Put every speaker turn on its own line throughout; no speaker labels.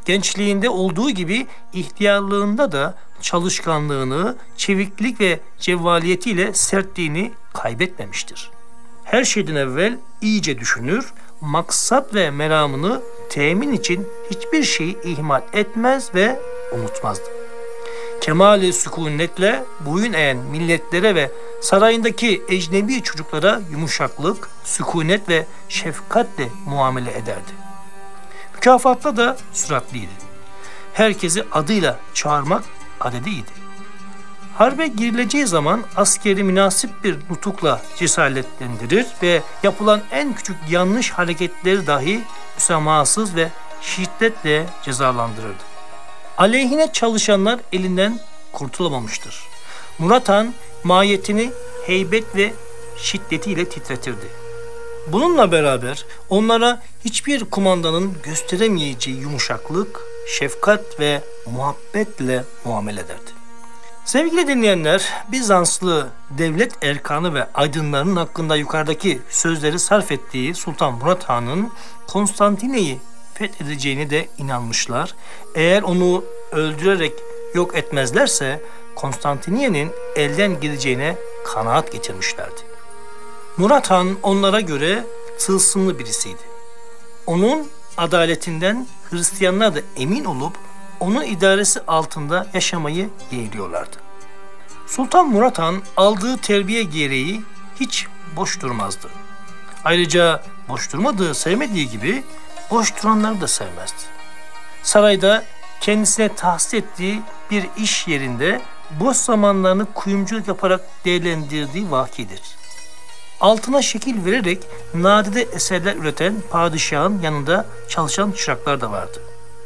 gençliğinde olduğu gibi ihtiyarlığında da çalışkanlığını, çeviklik ve cevvaliyetiyle sertliğini kaybetmemiştir. Her şeyden evvel iyice düşünür, maksat ve meramını temin için hiçbir şeyi ihmal etmez ve unutmazdı. Kemal-i sükunetle boyun eğen milletlere ve sarayındaki ecnebi çocuklara yumuşaklık, sükunet ve şefkatle muamele ederdi. Mükafatla da süratliydi. Herkesi adıyla çağırmak adediydi. Harbe girileceği zaman askeri münasip bir nutukla cesaretlendirir ve yapılan en küçük yanlış hareketleri dahi müsamahasız ve şiddetle cezalandırırdı. Aleyhine çalışanlar elinden kurtulamamıştır. Murat Han mahiyetini heybet ve şiddetiyle titretirdi. Bununla beraber onlara hiçbir kumandanın gösteremeyeceği yumuşaklık, şefkat ve muhabbetle muamele ederdi. Sevgili dinleyenler, Bizanslı devlet erkanı ve aydınlarının hakkında yukarıdaki sözleri sarf ettiği Sultan Murat Han'ın Konstantine'yi fethedeceğini de inanmışlar. Eğer onu öldürerek yok etmezlerse Konstantiniye'nin elden gideceğine kanaat getirmişlerdi. Murat Han onlara göre tılsımlı birisiydi. Onun adaletinden Hristiyanlar da emin olup onun idaresi altında yaşamayı yeğliyorlardı. Sultan Murat Han aldığı terbiye gereği hiç boş durmazdı. Ayrıca boş durmadığı, sevmediği gibi boş duranları da sevmezdi. Sarayda kendisine tahsis ettiği bir iş yerinde boş zamanlarını kuyumculuk yaparak değerlendirdiği vakidir. Altına şekil vererek nadide eserler üreten padişahın yanında çalışan çıraklar da vardı.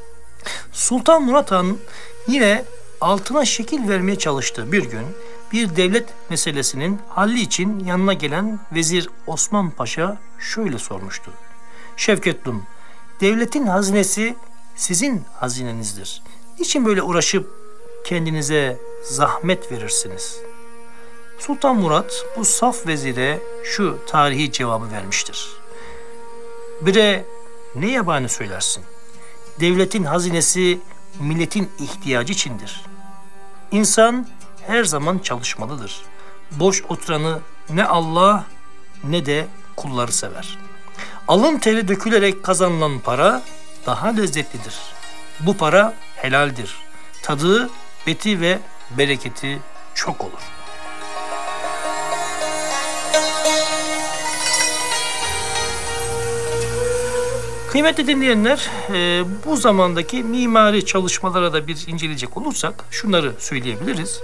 Sultan Murat Han yine altına şekil vermeye çalıştığı bir gün bir devlet meselesinin halli için yanına gelen Vezir Osman Paşa şöyle sormuştu. Şevketlum, devletin hazinesi sizin hazinenizdir. Niçin böyle uğraşıp kendinize zahmet verirsiniz? Sultan Murat bu saf vezire şu tarihi cevabı vermiştir. Bire ne yabani söylersin? Devletin hazinesi milletin ihtiyacı içindir. İnsan her zaman çalışmalıdır. Boş oturanı ne Allah ne de kulları sever. Alın teri dökülerek kazanılan para daha lezzetlidir. Bu para helaldir. Tadı, beti ve bereketi çok olur. Kıymetli dinleyenler, bu zamandaki mimari çalışmalara da bir inceleyecek olursak şunları söyleyebiliriz.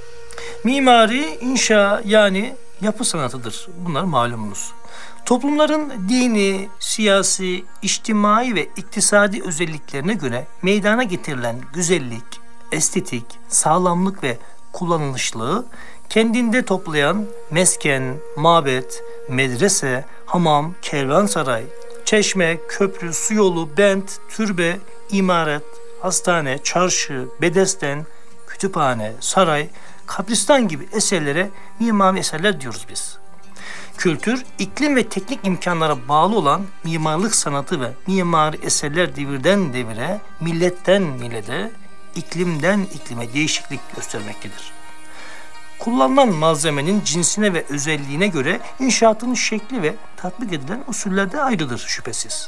Mimari, inşa yani yapı sanatıdır. Bunlar malumunuz. Toplumların dini, siyasi, içtimai ve iktisadi özelliklerine göre meydana getirilen güzellik, estetik, sağlamlık ve kullanılışlığı kendinde toplayan mesken, mabet, medrese, hamam, kervansaray, çeşme, köprü, su yolu, bent, türbe, imaret, hastane, çarşı, bedesten, kütüphane, saray, kabristan gibi eserlere mimari eserler diyoruz biz. Kültür, iklim ve teknik imkanlara bağlı olan mimarlık sanatı ve mimari eserler devirden devire, milletten millete, iklimden iklime değişiklik göstermektedir. Kullanılan malzemenin cinsine ve özelliğine göre inşaatın şekli ve tatbik edilen usuller de ayrıdır şüphesiz.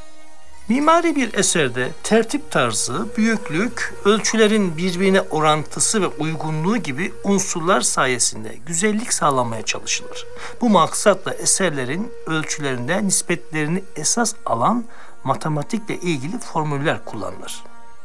Mimari bir eserde tertip tarzı, büyüklük, ölçülerin birbirine orantısı ve uygunluğu gibi unsurlar sayesinde güzellik sağlanmaya çalışılır. Bu maksatla eserlerin ölçülerinde nispetlerini esas alan matematikle ilgili formüller kullanılır.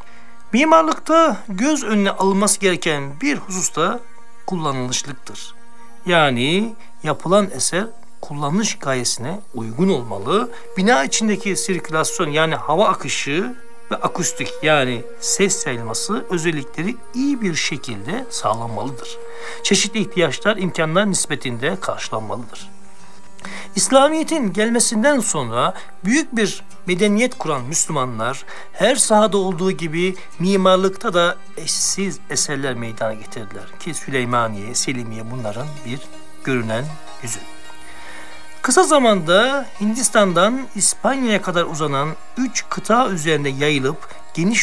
Mimarlıkta göz önüne alınması gereken bir husus da kullanılışlıktır. Yani yapılan eser kullanılış gayesine uygun olmalı. Bina içindeki sirkülasyon yani hava akışı ve akustik yani ses yayılması özellikleri iyi bir şekilde sağlanmalıdır. Çeşitli ihtiyaçlar, imkanlar nispetinde karşılanmalıdır. İslamiyet'in gelmesinden sonra büyük bir medeniyet kuran Müslümanlar her sahada olduğu gibi mimarlıkta da eşsiz eserler meydana getirdiler ki Süleymaniye, Selimiye bunların bir görünen yüzü. Kısa zamanda Hindistan'dan İspanya'ya kadar uzanan 3 kıta üzerinde yayılıp geniş